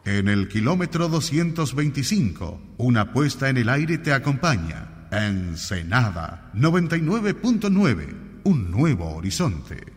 En el kilómetro 225, una puesta en el aire te acompaña. Ensenada 99.9, un nuevo horizonte.